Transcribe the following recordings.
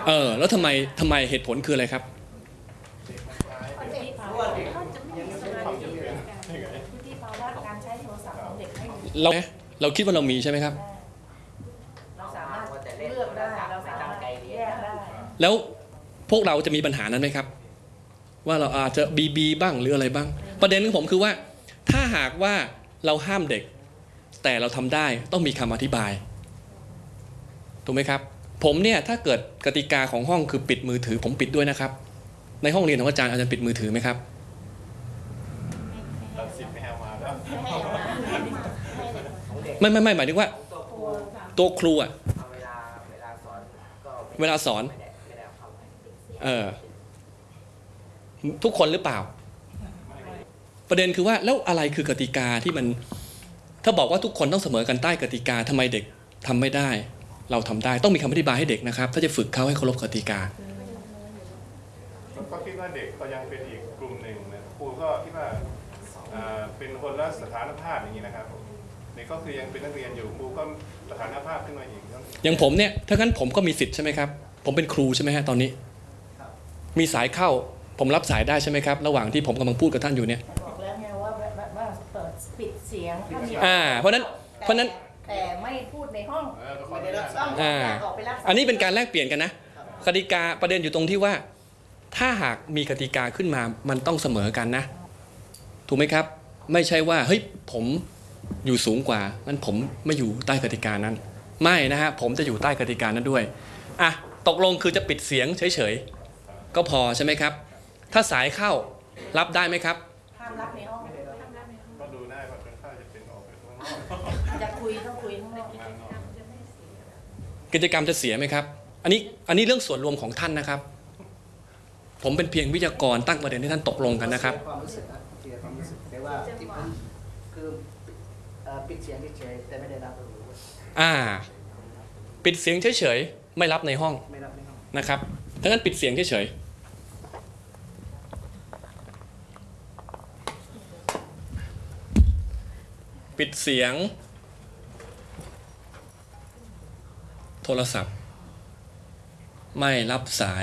แล้วทำไมเหตุผลคืออะไรครับเราคิดว่าเรามีใช่ไหมครับเราสามารถเลือกได้เราสามารถแยกได้แล้วพวกเราจะมีปัญหานั้นไหมครับว่าเราอาจจะบีบ้างหรืออะไรบ้างประเด็นของผมคือว่าถ้าหากว่าเราห้ามเด็กแต่เราทำได้ต้องมีคำอธิบายถูกไหมครับผมเนี่ยถ้าเกิดกติกาของห้องคือปิดมือถือผมปิดด้วยนะครับในห้องเรียนของอาจารย์ปิดมือถือไหมครับไม่หมายถึงว่าตัวครูอะเวลาสอนทุกคนหรือเปล่าประเด็นคือว่าแล้วอะไรคือกติกาที่มันถ้าบอกว่าทุกคนต้องเสมอกันใต้กติกาทำไมเด็กทำไม่ได้เราทำได้ต้องมีคำอธิบายให้เด็กนะครับถ้าจะฝึกเขาให้เคารพกติกาก็คิดว่าเด็กก็ยังเป็นอีกกลุ่มหนึ่งนะครูก็คิดว่าเป็นคนละสถานภาพอย่างนี้นะครับเด็กก็คือยังเป็นนักเรียนอยู่ครูก็สถานภาพขึ้นมาอีกอย่างผมเนี่ยถ้างั้นผมก็มีสิทธิ์ใช่ไหมครับผมเป็นครูใช่ไหมฮะตอนนี้มีสายเข้าผมรับสายได้ใช่ไหมครับระหว่างที่ผมกำลังพูดกับท่านอยู่เนี่ยบอกแล้วไงว่าเปิดปิดเสียงเพราะนั้นแต่ไม่พูดในห้องไม่ได้รับสายออกไปรับอันนี้เป็นการแลกเปลี่ยนกันนะกติกาประเด็นอยู่ตรงที่ว่าถ้าหากมีกติกาขึ้นมามันต้องเสมอกันนะถูกไหมครับไม่ใช่ว่าเฮ้ยผมอยู่สูงกว่างั้นผมไม่อยู่ใต้กติกานั้นไม่นะฮะผมจะอยู่ใต้กติกานั้นด้วยตกลงคือจะปิดเสียงเฉยๆก็พอใช่ไหมครับถ้าสายเข้ารับได้ไหมครับห้ามรับในห้องก็ดูได้ว่าเป็นค่าจะเป็นออกไปข้างนอกจะคุยต้องคุยข้างนอกกิจกรรมจะเสียไหมครับอันนี้เรื่องส่วนรวมของท่านนะครับผมเป็นเพียงวิทยากรตั้งประเด็นให้ท่านตกลงกันนะครับความรู้สึกแต่ว่าคือปิดเสียงเฉยแต่ไม่ได้รับปิดเสียงเฉยๆไม่รับในห้องนะครับถ้างั้นปิดเสียงเฉยๆปิดเสียงโทรศัพท์ไม่รับสาย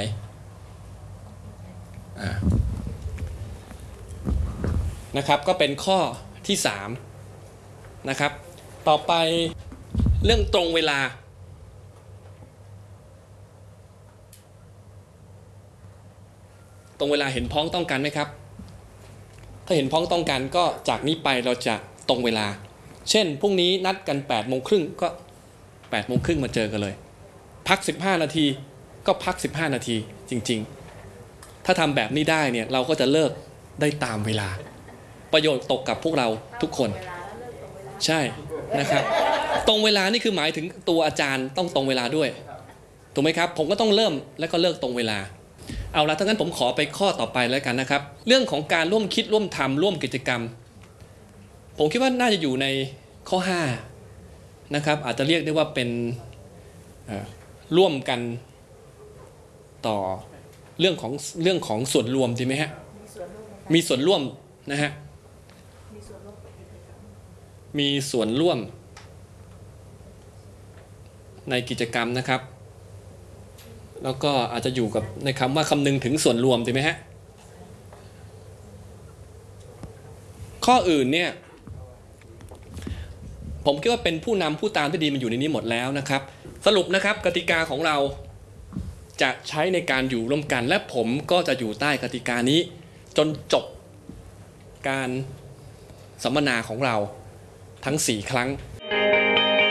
นะครับก็เป็นข้อที่3นะครับต่อไปเรื่องตรงเวลาตรงเวลาเห็นพ้องต้องกันไหมครับถ้าเห็นพ้องต้องกันก็จากนี้ไปเราจะตรงเวลาเช่นพรุ่งนี้นัดกัน8:30ก็8:30มาเจอกันเลยพัก15นาทีก็พัก15นาทีจริงๆถ้าทำแบบนี้ได้เนี่ยเราก็จะเลิกได้ตามเวลาประโยชน์ตกกับพวกเราทุกคนใช่นะครับตรงเวลานี่คือหมายถึงตัวอาจารย์ต้องตรงเวลาด้วยถูกไหมครับผมก็ต้องเริ่มแล้วก็เลิกตรงเวลาเอาละถ้างั้นผมขอไปข้อต่อไปแล้วกันนะครับเรื่องของการร่วมคิดร่วมทำร่วมกิจกรรมผมคิดว่าน่าจะอยู่ในข้อ5นะครับอาจจะเรียกได้ว่าเป็นร่วมกันต่อเรื่องของส่วนรวมดีไหมฮะมีส่วนร่วมนะฮะมีส่วนร่วมในกิจกรรมนะครับแล้วก็อาจจะอยู่กับในคำว่าคำนึงถึงส่วนรวมดีไหมฮะข้ออื่นเนี่ยผมคิดว่าเป็นผู้นำผู้ตามที่ดีมันอยู่ในนี้หมดแล้วนะครับสรุปนะครับกติกาของเราจะใช้ในการอยู่ร่วมกันและผมก็จะอยู่ใต้กติกานี้จนจบการสัมมนาของเราทั้ง4ครั้ง